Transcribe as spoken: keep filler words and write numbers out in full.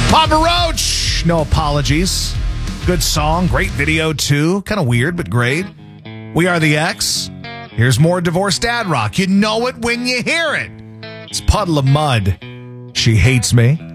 Papa Roach, no apologies. Good song, great video too. Kind of weird, but great. We Are the X. Here's more Divorced Dad rock. You know it when you hear it. It's Puddle of Mud. She Hates Me.